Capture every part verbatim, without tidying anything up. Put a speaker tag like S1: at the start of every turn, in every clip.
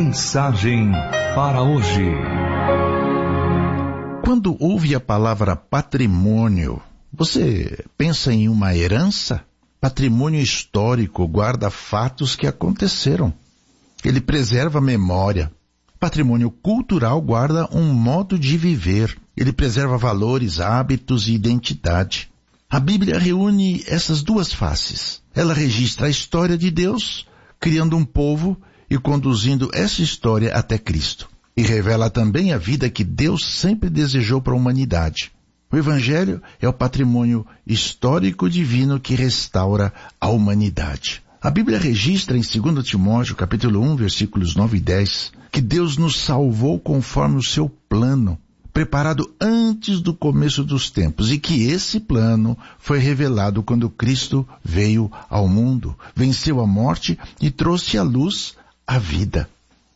S1: Mensagem para hoje.
S2: Quando ouve a palavra patrimônio, você pensa em uma herança? Patrimônio histórico guarda fatos que aconteceram. Ele preserva a memória. Patrimônio cultural guarda um modo de viver. Ele preserva valores, hábitos e identidade. A Bíblia reúne essas duas faces. Ela registra a história de Deus, criando um povo e conduzindo essa história até Cristo. E revela também a vida que Deus sempre desejou para a humanidade. O Evangelho é o patrimônio histórico divino que restaura a humanidade. A Bíblia registra em dois Timóteo, capítulo um, versículos nove e dez, que Deus nos salvou conforme o seu plano, preparado antes do começo dos tempos, e que esse plano foi revelado quando Cristo veio ao mundo, venceu a morte e trouxe à luz a vida.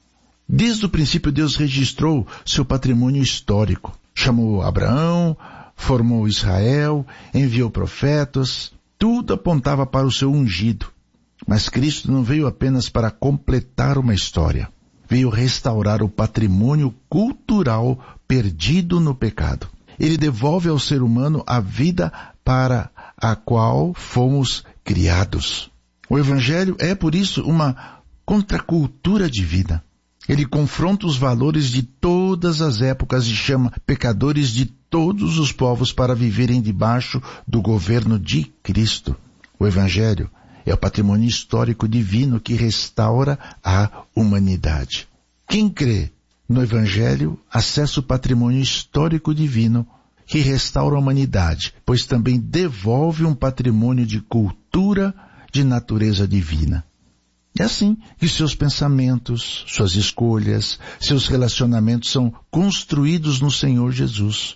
S2: Desde o princípio, Deus registrou seu patrimônio histórico. Chamou Abraão, formou Israel, enviou profetas. Tudo apontava para o seu ungido. Mas Cristo não veio apenas para completar uma história. Veio restaurar o patrimônio cultural perdido no pecado. Ele devolve ao ser humano a vida para a qual fomos criados. O Evangelho é, por isso, uma contracultura divina. Ele confronta os valores de todas as épocas e chama pecadores de todos os povos para viverem debaixo do governo de Cristo. O Evangelho é o patrimônio histórico divino que restaura a humanidade. Quem crê no Evangelho acessa o patrimônio histórico divino que restaura a humanidade, pois também devolve um patrimônio de cultura de natureza divina. É assim que seus pensamentos, suas escolhas, seus relacionamentos são construídos no Senhor Jesus.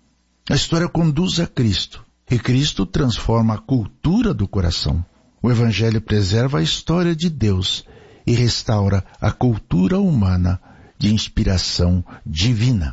S2: A história conduz a Cristo, e Cristo transforma a cultura do coração. O Evangelho preserva a história de Deus e restaura a cultura humana de inspiração divina.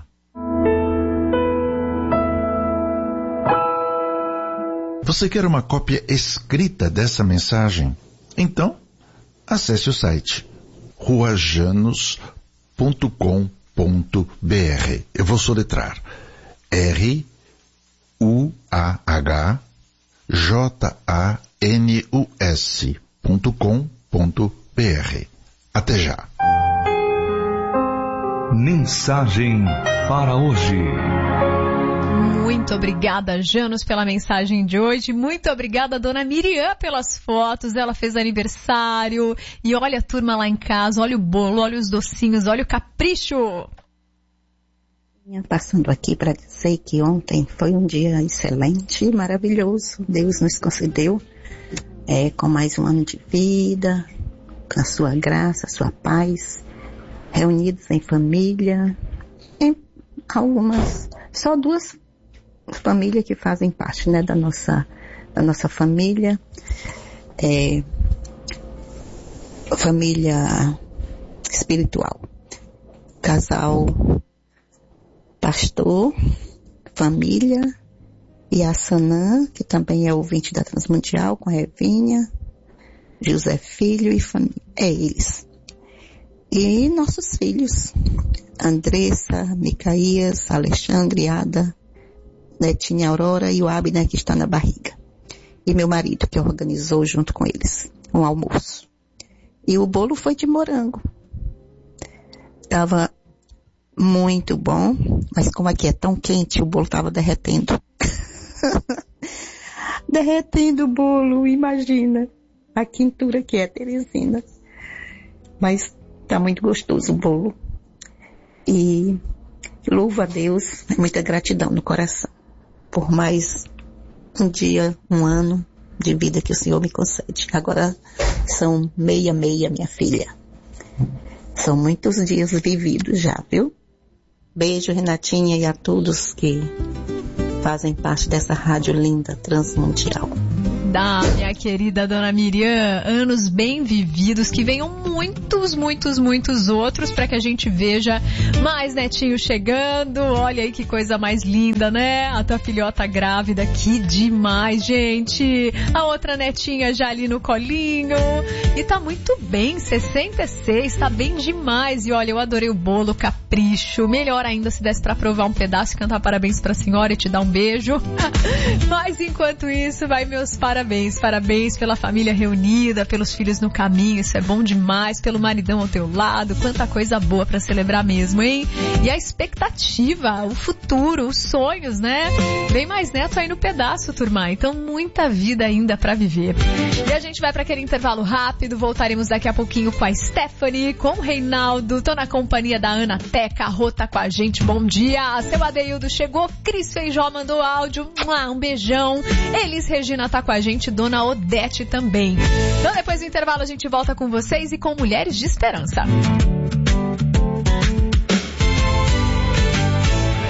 S2: Você quer uma cópia escrita dessa mensagem? Então, acesse o site rua janos ponto com ponto b r. Eu vou soletrar R U A H J A N U S ponto com ponto b r. Até já.
S1: Mensagem para hoje.
S3: Muito obrigada, Janos, pela mensagem de hoje. Muito obrigada, dona Miriam, pelas fotos. Ela fez aniversário. E olha a turma lá em casa, olha o bolo, olha os docinhos, olha o capricho.
S4: Passando aqui para dizer que ontem foi um dia excelente, maravilhoso. Deus nos concedeu é, com mais um ano de vida, com a sua graça, a sua paz, reunidos em família, em algumas, só duas famílias que fazem parte, né, da nossa, da nossa família, é, família espiritual, casal pastor, família, e a Sanã, que também é ouvinte da Transmundial, com a Evinha, José Filho e família, é eles. E nossos filhos, Andressa, Micaías, Alexandre, Ada, Netinha Aurora e o Abner, que está na barriga. E meu marido, que organizou junto com eles um almoço. E o bolo foi de morango. Tava muito bom, mas como aqui é tão quente, o bolo tava derretendo. Derretendo o bolo, imagina. A quintura que é, Teresina. Mas tá muito gostoso o bolo. E louvo a Deus, muita gratidão no coração. Por mais um dia, um ano de vida que o Senhor me concede. Agora são meia, meia, minha filha. São muitos dias vividos já, viu? Beijo, Renatinha, e a todos que fazem parte dessa rádio linda, Transmundial.
S3: dá, minha querida dona Miriam. Anos bem vividos, que venham muitos, muitos, muitos outros para que a gente veja mais netinhos chegando. Olha aí que coisa mais linda, né? A tua filhota grávida, que demais, gente. A outra netinha já ali no colinho. E tá muito bem, sessenta e seis, tá bem demais. E olha, eu adorei o bolo, capricho. Melhor ainda se desse pra provar um pedaço e cantar parabéns pra senhora e te dar um beijo. Mas enquanto isso, vai meus parabéns. Parabéns pela família reunida, pelos filhos no caminho, isso é bom demais. Pelo maridão ao teu lado, quanta coisa boa pra celebrar mesmo, hein? E a expectativa, o futuro, os sonhos, né? Bem mais neto aí no pedaço, turma. Então, muita vida ainda pra viver. E a gente vai pra aquele intervalo rápido. Voltaremos daqui a pouquinho com a Stephanie, com o Reinaldo. Tô na companhia da Ana Teca, Rô tá com a gente. Bom dia. Seu Adeildo chegou, Cris Feijó mandou áudio. Um beijão. Elis Regina tá com a gente, Dona Odete também. Então depois do intervalo a gente volta com vocês e com Mulheres de Esperança.